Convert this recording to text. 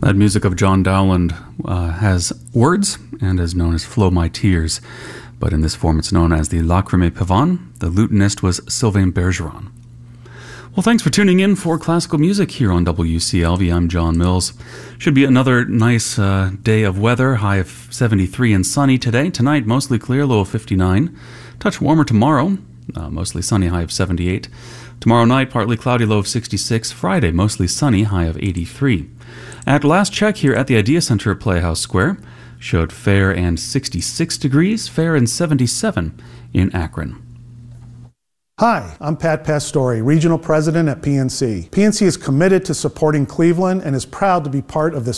That music of John Dowland has words and is known as Flow My Tears, but in this form it's known as the Lacrimae Pavane. The lutenist was Sylvain Bergeron. Well, thanks for tuning in for classical music here on WCLV. I'm John Mills. Should be another nice day of weather, high of 73 and sunny today. Tonight, mostly clear, low of 59. Touch warmer tomorrow, mostly sunny, high of 78. Tomorrow night, partly cloudy, low of 66. Friday, mostly sunny, high of 83. At last check here at the Idea Center at Playhouse Square, showed fair and 66 degrees, fair and 77 in Akron. Hi, I'm Pat Pastore, Regional President at PNC. PNC is committed to supporting Cleveland and is proud to be part of this